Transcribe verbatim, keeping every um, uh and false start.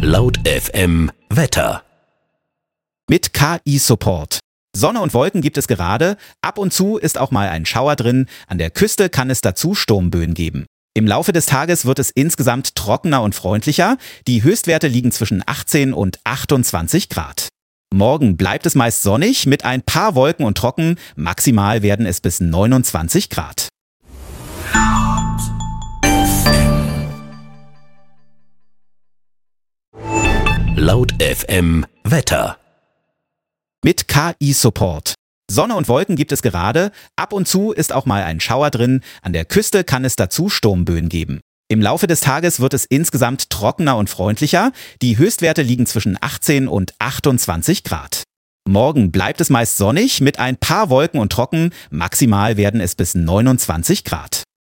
Laut F M Wetter. Mit K I-Support. Sonne und Wolken gibt es gerade, ab und zu ist auch mal ein Schauer drin, an der Küste kann es dazu Sturmböen geben. Im Laufe des Tages wird es insgesamt trockener und freundlicher, die Höchstwerte liegen zwischen achtzehn und achtundzwanzig Grad. Morgen bleibt es meist sonnig, mit ein paar Wolken und trocken, maximal werden es bis neunundzwanzig Grad. Laut F M Wetter. Mit K I-Support. Sonne und Wolken gibt es gerade, ab und zu ist auch mal ein Schauer drin, an der Küste kann es dazu Sturmböen geben. Im Laufe des Tages wird es insgesamt trockener und freundlicher, die Höchstwerte liegen zwischen achtzehn und achtundzwanzig Grad. Morgen bleibt es meist sonnig, mit ein paar Wolken und trocken, maximal werden es bis neunundzwanzig Grad.